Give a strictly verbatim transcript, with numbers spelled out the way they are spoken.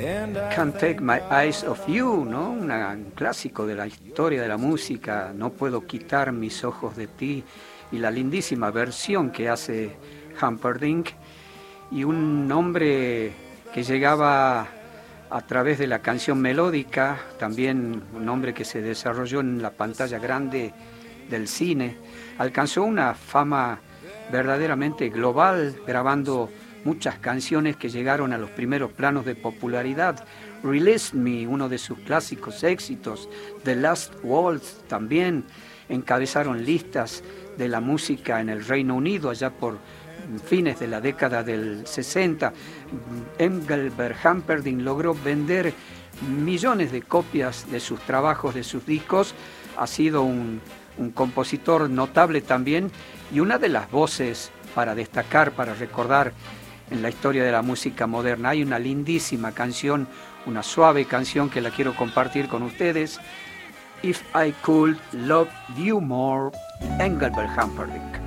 Can't Take My Eyes Off You, ¿no? Una, un clásico de la historia de la música, No puedo quitar mis ojos de ti, y la lindísima versión que hace Humperdinck, y un hombre que llegaba a través de la canción melódica, también un hombre que se desarrolló en la pantalla grande del cine, alcanzó una fama verdaderamente global, grabando muchas canciones que llegaron a los primeros planos de popularidad. Release Me, uno de sus clásicos éxitos, The Last Waltz, también encabezaron listas de la música en el Reino Unido allá por fines de la década del sesenta. Engelbert Humperdinck logró vender millones de copias de sus trabajos, de sus discos. Ha sido un, un compositor notable también, y una de las voces para destacar, para recordar en la historia de la música moderna. Hay una lindísima canción, una suave canción que la quiero compartir con ustedes. If I Could Love You More, Engelbert Humperdinck.